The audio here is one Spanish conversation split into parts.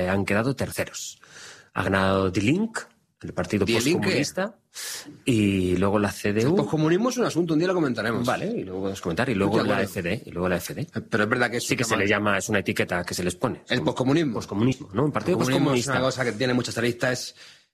han quedado terceros. Ha ganado Die Linke, el partido postcomunista, y luego la CDU. El poscomunismo es un asunto, un día lo comentaremos. Vale, y luego podemos comentar. Y luego la FD. Pero es verdad que sí que se le llama, es una etiqueta que se les pone. El poscomunismo. Poscomunismo, ¿no? Un partido poscomunista. Es una cosa que tiene muchas aristas.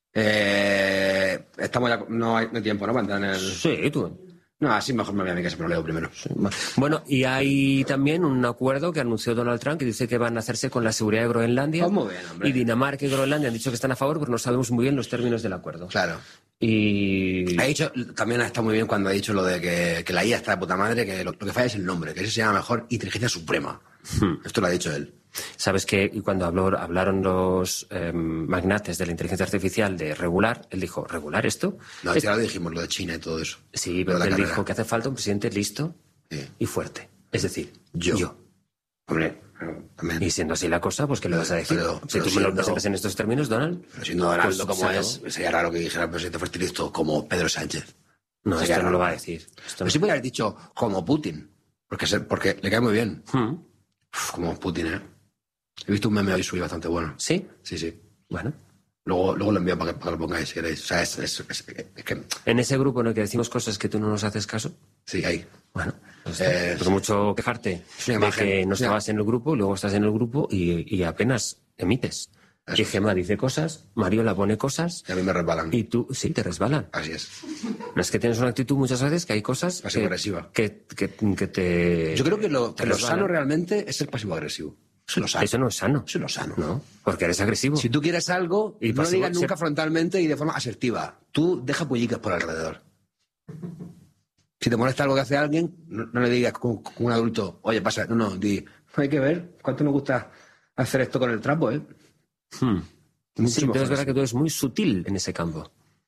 Estamos ya, no hay tiempo, ¿no? Para entrar en el... Sí, tú. No, así mejor me voy a mi casa, pero lo leo primero. Sí. Bueno, y hay también un acuerdo que anunció Donald Trump que dice que van a hacerse con la seguridad de Groenlandia. Muy bien, hombre. Y Dinamarca y Groenlandia han dicho que están a favor, pero no sabemos muy bien los términos del acuerdo. Claro. Y... Ha dicho, también está muy bien cuando ha dicho lo de que la IA está de puta madre, que lo que falla es el nombre, que eso se llama mejor inteligencia suprema. Esto lo ha dicho él. Sabes que cuando hablaron los magnates de la inteligencia artificial de regular, él dijo, ¿regular esto? No, ya lo dijimos, lo de China y todo eso. Sí, pero él dijo que hace falta un presidente listo y fuerte. Es decir, yo. Hombre, también. Y siendo así la cosa, pues ¿qué le vas a decir? Si tú me lo presentas en estos términos, Donald... Pero siendo Donald pues, como es, sería raro que dijera el presidente fuerte y listo como Pedro Sánchez. No, esto no lo va a decir. Pero sí podría haber dicho como Putin, porque le cae muy bien. Como Putin, ¿eh? He visto un meme hoy suyo bastante bueno. ¿Sí? Sí. Bueno. Luego lo envío para que lo pongáis, si queréis. O sea, es que... ¿En ese grupo en el que decimos cosas que tú no nos haces caso? Sí, ahí. Bueno, por mucho quejarte de que no estabas en el grupo, luego estás en el grupo y apenas emites. Eso. Y Gemma dice cosas, Mariola pone cosas... Y a mí me resbalan. Y tú, sí, te resbalan. Así es. No es que tienes una actitud muchas veces que hay cosas... Pasivo-agresiva. Que te... Yo creo que lo sano realmente es ser pasivo-agresivo. Eso no es sano. Eso no es sano. Eso no es sano. No, porque eres agresivo. Si tú quieres algo, no lo digas nunca frontalmente y de forma asertiva. Tú deja pullicas por alrededor. Si te molesta algo que hace alguien, no le digas como un adulto, oye, pasa, di, hay que ver cuánto me gusta hacer esto con el trapo, ¿eh? Sí, pero es verdad que tú eres muy sutil en ese campo.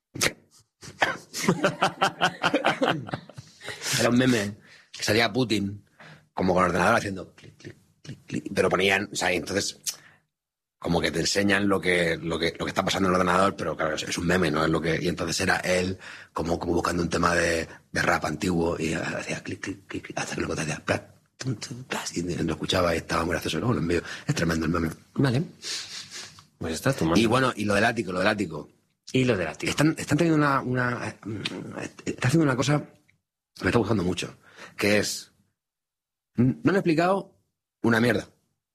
Era un meme que salía Putin como con el ordenador haciendo clic, clic, clic, clic, pero ponían, o sea, entonces como que te enseñan lo que está pasando en el ordenador, pero claro, es un meme, ¿no? Es lo que, y entonces era él como buscando un tema de rap antiguo y hacía clic, clic, clic, hasta que luego te hacía y lo escuchaba y estaba muy gracioso. Luego lo envío. Es tremendo el meme. Vale. Pues estás tomando. Y bueno, y lo del ático. Y lo del ático. Están teniendo está haciendo una cosa que me está gustando mucho, que es, no han explicado una mierda.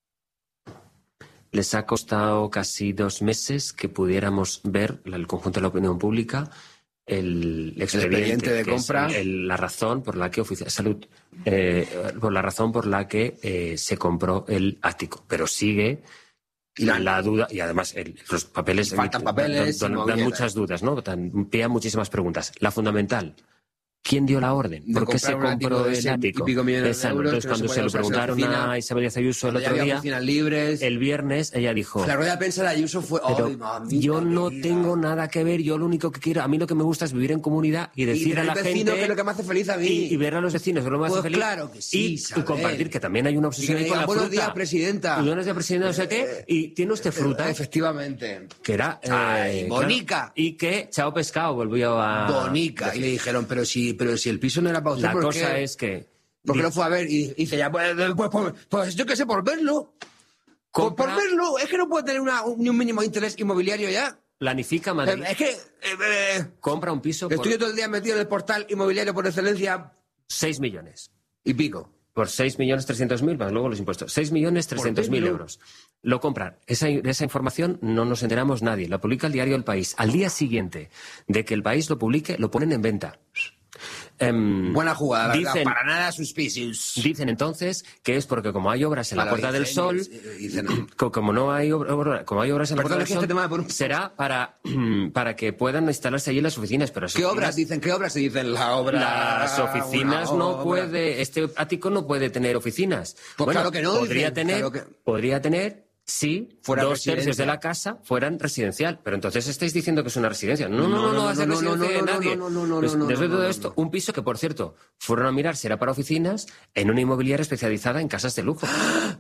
Les ha costado casi 2 meses que pudiéramos ver el conjunto de la opinión pública el expediente de compra, la razón por la que por la razón por la que se compró el ático, pero sigue la duda y además los papeles faltan papeles, dan muchas dudas, ¿no? Piden muchísimas preguntas. La fundamental: ¿quién dio la orden? ¿Por qué se compró el ático? Entonces, cuando se lo preguntaron a Isabel Díaz Ayuso el otro día, el viernes, ella dijo... La rueda de prensa de Ayuso fue... yo no tengo nada que ver, yo lo único que quiero... A mí lo que me gusta es vivir en comunidad y decir a la gente... que es lo que me hace feliz a mí. Y ver a los vecinos, que es lo que me hace feliz. Claro que sí, y compartir, que también hay una obsesión ahí con la fruta. Buenos días, presidenta. Buenos días, presidenta, no sé qué. Y tiene usted fruta. Efectivamente. Que era... bonica. Claro, y que Chao Pescado volvió a... Bonica. Y le dijeron, pero si el piso no era para usted, la cosa es que... ¿Por qué lo fue a ver? Y dice ya, pues yo qué sé, por verlo. Por verlo. Es que no puede tener ni un mínimo de interés inmobiliario ya. Planifica Madrid. Es que... compra un piso estoy todo el día metido en el portal inmobiliario por excelencia. 6 millones. Y pico. Por 6.300.000, más luego los impuestos. 6.300.000 euros. Lo compran. De esa información no nos enteramos nadie. La publica el diario El País. Al día siguiente de que El País lo publique, lo ponen en venta. Buena jugada, dicen, para nada suspicious. Dicen entonces que es porque como hay obras en la Puerta del Sol, como hay obras en la Puerta del Sol, será para que puedan instalarse allí las oficinas. Pero ¿Qué obras dicen? ¿Qué obras se dicen? Las oficinas no puede, este ático no puede tener oficinas. Pues bueno, claro que no. Podría tener si 2/3 de la casa fueran residencial. Pero entonces estáis diciendo que es una residencia. No va a ser residencia de nadie. Desde todo esto, un piso que, por cierto, fueron a mirar si era para oficinas en una inmobiliaria especializada en casas de lujo.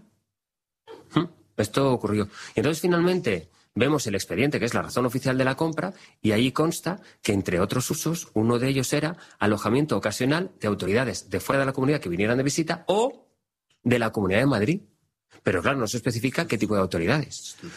Esto ocurrió. Y entonces, finalmente, vemos el expediente, que es la razón oficial de la compra, y ahí consta que, entre otros usos, uno de ellos era alojamiento ocasional de autoridades de fuera de la comunidad que vinieran de visita o de la Comunidad de Madrid. Pero claro, no se especifica qué tipo de autoridades.